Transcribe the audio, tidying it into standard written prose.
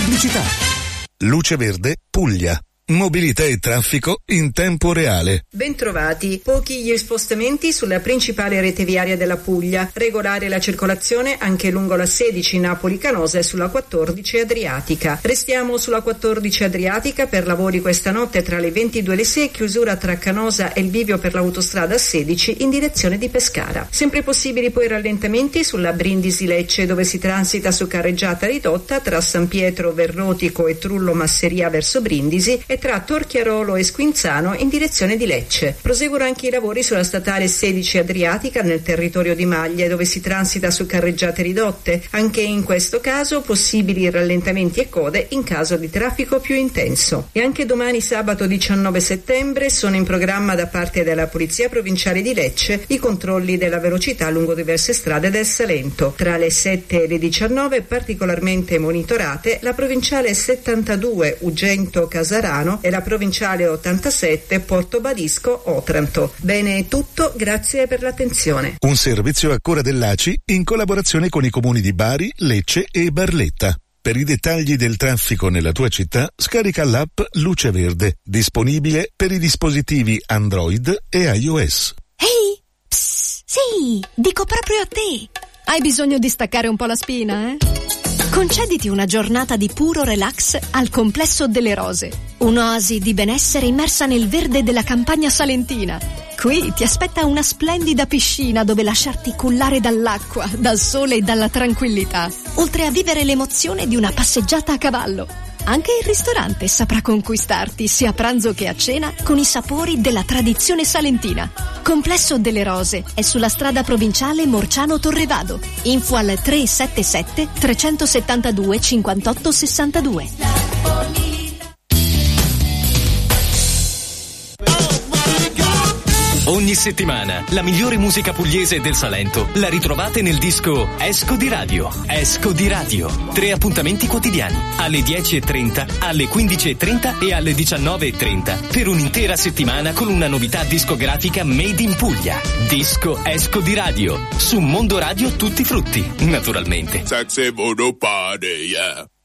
pubblicità. Luce Verde, Puglia. Mobilità e traffico in tempo reale. Bentrovati. Pochi gli spostamenti sulla principale rete viaria della Puglia. Regolare la circolazione anche lungo la 16 Napoli-Canosa e sulla 14 Adriatica. Restiamo sulla 14 Adriatica per lavori questa notte tra le 22 e le 6, chiusura tra Canosa e il bivio per l'autostrada 16 in direzione di Pescara. Sempre possibili poi rallentamenti sulla Brindisi-Lecce, dove si transita su carreggiata ridotta tra San Pietro, Verrotico e Trullo Masseria verso Brindisi e tra Torchiarolo e Squinzano in direzione di Lecce. Proseguono anche i lavori sulla statale 16 Adriatica nel territorio di Maglie, dove si transita su carreggiate ridotte. Anche in questo caso possibili rallentamenti e code in caso di traffico più intenso. E anche domani sabato 19 settembre sono in programma da parte della Polizia Provinciale di Lecce i controlli della velocità lungo diverse strade del Salento. Tra le 7 e le 19 particolarmente monitorate la provinciale 72 Ugento-Casarano e la provinciale 87 Porto Badisco-Otranto. Bene, è tutto, grazie per l'attenzione. Un servizio a cura dell'ACI in collaborazione con i comuni di Bari, Lecce e Barletta. Per i dettagli del traffico nella tua città, scarica l'app Luce Verde, disponibile per i dispositivi Android e iOS. Ehi, psst, sì, dico proprio a te. Hai bisogno di staccare un po' la spina, eh? Concediti una giornata di puro relax al Complesso delle Rose, un'oasi di benessere immersa nel verde della campagna salentina. Qui ti aspetta una splendida piscina dove lasciarti cullare dall'acqua, dal sole e dalla tranquillità, oltre a vivere l'emozione di una passeggiata a cavallo. Anche il ristorante saprà conquistarti sia a pranzo che a cena con i sapori della tradizione salentina. Complesso delle Rose è sulla strada provinciale Morciano-Torrevado. Info al 377 372 58 62. Ogni settimana la migliore musica pugliese del Salento la ritrovate nel disco Esco di Radio. Esco di Radio. 3 appuntamenti quotidiani alle 10:30, alle 15:30 e alle 19:30 per un'intera settimana con una novità discografica made in Puglia. Disco Esco di Radio su Mondo Radio Tutti Frutti, naturalmente. Sexy Voodoo Party, yeah.